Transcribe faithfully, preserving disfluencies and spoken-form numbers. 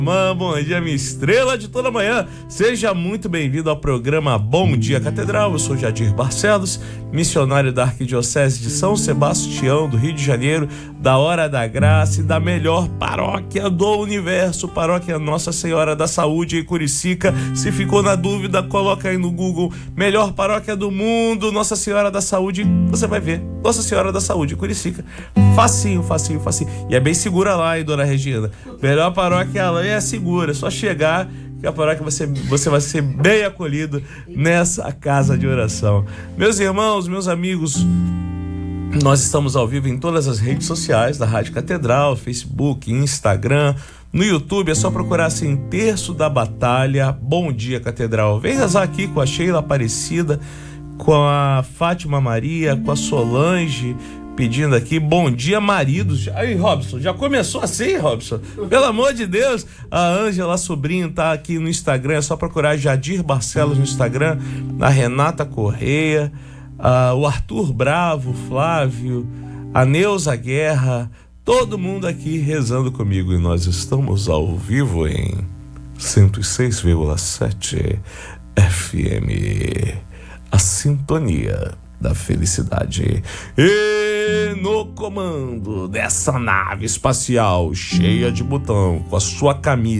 Bom dia, minha estrela de toda manhã. Seja muito bem-vindo ao programa Bom Dia Catedral. Eu sou Jadir Barcelos, missionário da Arquidiocese de São Sebastião, do Rio de Janeiro, da Hora da Graça e da melhor paróquia do universo, paróquia Nossa Senhora da Saúde em Curicica. Se ficou na dúvida, coloca aí no Google, melhor paróquia do mundo, Nossa Senhora da Saúde, você vai ver, Nossa Senhora da Saúde em Curicica. Facinho, facinho, facinho. E é bem segura lá, hein, dona Regina? Melhor paróquia lá é segura, é só chegar que a paróquia você, você vai ser bem acolhido nessa casa de oração. Meus irmãos, meus amigos, nós estamos ao vivo em todas as redes sociais da Rádio Catedral, Facebook, Instagram, no YouTube é só procurar assim, Terço da Batalha, Bom Dia Catedral. Vem rezar aqui com a Sheila Aparecida, com a Fátima Maria, com a Solange, pedindo aqui, bom dia, maridos. Aí, Robson, já começou assim, Robson? Pelo amor de Deus. A Ângela Sobrinho tá aqui no Instagram, é só procurar Jadir Barcelos no Instagram, a Renata Correia, a, o Arthur Bravo, Flávio, a Neuza Guerra, todo mundo aqui rezando comigo. E nós estamos ao vivo em cento e seis vírgula sete F M, a sintonia da felicidade. E no comando dessa nave espacial cheia de botão, com a sua camisa